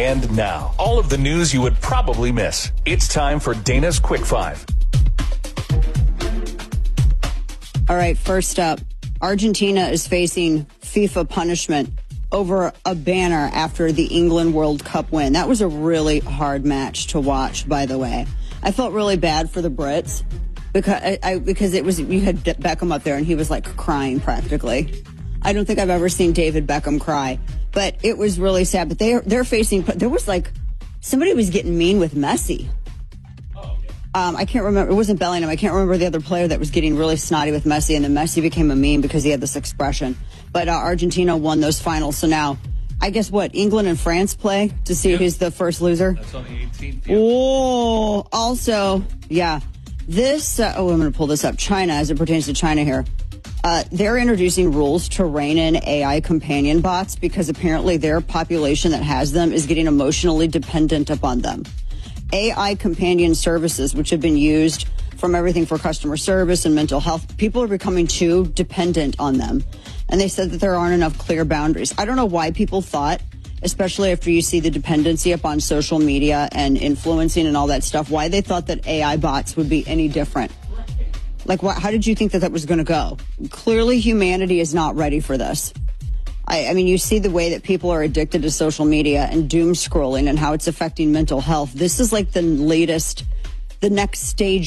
And now, all of the news you would probably miss. It's time for Dana's Quick Five. All right, first up, Argentina is facing FIFA punishment over a banner after the England World Cup win. That was a really hard match to watch, by the way. I felt really bad for the Brits because it was, you had Beckham up there and he was like crying practically. I don't think I've ever seen David Beckham cry, but it was really sad. But they're facing, there was like, somebody was getting mean with Messi. I can't remember. It wasn't Bellingham. I can't remember the other player that was getting really snotty with Messi, and then Messi became a meme because he had this expression. But Argentina won those finals. So now, I guess what, England and France play to see who's the first loser? That's on the 18th. Oh, also, yeah. This, I'm going to pull this up. China, as it pertains to China here. They're introducing rules to rein in AI companion bots because apparently their population that has them is getting emotionally dependent upon them. AI companion services, which have been used from everything for customer service and mental health, people are becoming too dependent on them. And they said that there aren't enough clear boundaries. I don't know why people thought, especially after you see the dependency upon social media and influencing and all that stuff, why they thought that AI bots would be any different. Like, how did you think that was going to go? Clearly, humanity is not ready for this. I mean, you see the way that people are addicted to social media and doom scrolling and how it's affecting mental health. This is like the latest, the next stage